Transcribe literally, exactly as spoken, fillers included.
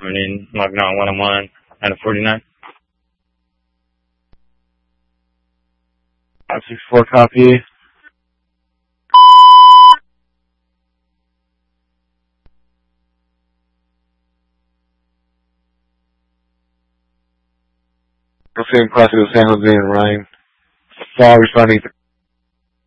coming in, logging on one on one, nine to forty-nine. five six four copy. Proceeding crossing to San Jose and Ryan. Fall responding to